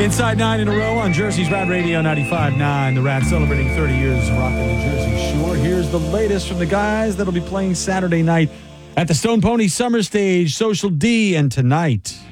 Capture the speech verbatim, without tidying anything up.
Inside nine in a row on Jersey's Rad Radio ninety-five point nine. The Rad celebrating thirty years of rocking the Jersey Shore. Here's the latest from the guys that'll be playing Saturday night at the Stone Pony Summer Stage, Social D, and tonight.